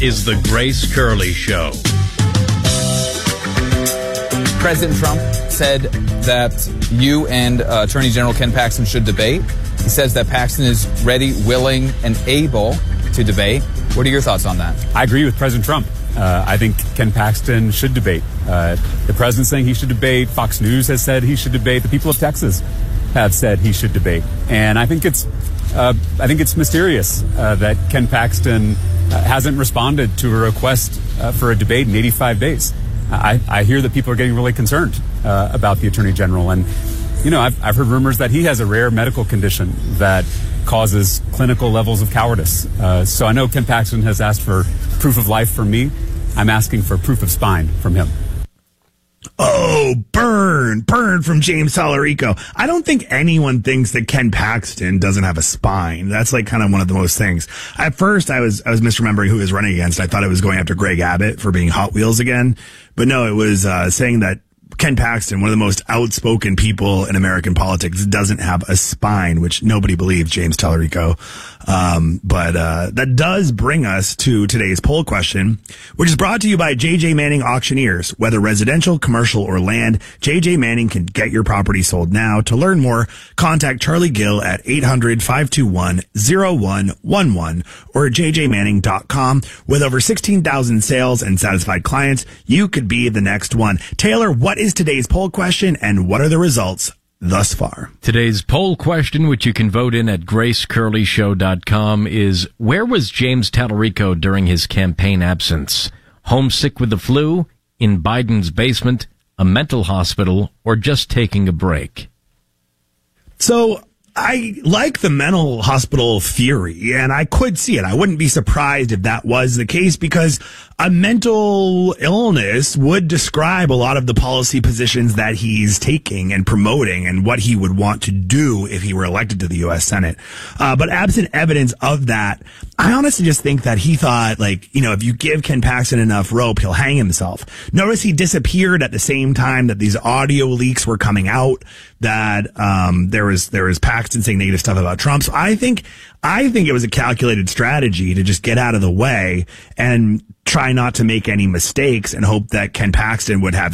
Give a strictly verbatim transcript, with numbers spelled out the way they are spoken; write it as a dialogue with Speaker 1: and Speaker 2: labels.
Speaker 1: is the Grace Curley Show.
Speaker 2: President Trump said that you and uh, Attorney General Ken Paxton should debate. He says that Paxton is ready, willing, and able to debate. What are your thoughts on that?
Speaker 3: I agree with President Trump. Uh, I think Ken Paxton should debate. Uh, the president's saying he should debate. Fox News has said he should debate. The people of Texas have said he should debate. And I think it's, uh, I think it's mysterious uh, that Ken Paxton uh, hasn't responded to a request uh, for a debate in eighty-five days. I, I hear that people are getting really concerned uh, about the Attorney General. And, you know, I've, I've heard rumors that he has a rare medical condition that causes clinical levels of cowardice. Uh, so I know Ken Paxton has asked for proof of life from me. I'm asking for proof of spine from him.
Speaker 4: Oh, burn, burn from James Tallarico. I don't think anyone thinks that Ken Paxton doesn't have a spine. That's like kind of one of the most things. At first, I was I was misremembering who he was running against. I thought it was going after Greg Abbott for being Hot Wheels again. But no, it was uh, saying that Ken Paxton, one of the most outspoken people in American politics, doesn't have a spine, which nobody believes, James Tallarico. Um, but uh, that does bring us to today's poll question, which is brought to you by J J Manning Auctioneers. Whether residential, commercial, or land, J J Manning can get your property sold now. To learn more, contact Charlie Gill at eight hundred, five two one, zero one one one or j j manning dot com. With over sixteen thousand sales and satisfied clients, you could be the next one. Taylor, what is today's poll question and what are the results thus far?
Speaker 5: Today's poll question, which you can vote in at grace curley show dot com, is where was James Tallarico during his campaign absence? Homesick with the flu, in Biden's basement, a mental hospital, or just taking a break?
Speaker 4: So I like the mental hospital theory, and I could see it. I wouldn't be surprised if that was the case, because a mental illness would describe a lot of the policy positions that he's taking and promoting and what he would want to do if he were elected to the U S Senate. Uh, but absent evidence of that, I honestly just think that he thought, like, you know, if you give Ken Paxton enough rope, he'll hang himself. Notice he disappeared at the same time that these audio leaks were coming out, that um, there was there was Paxton saying negative stuff about Trump. So I think I think it was a calculated strategy to just get out of the way and try not to make any mistakes and hope that Ken Paxton would have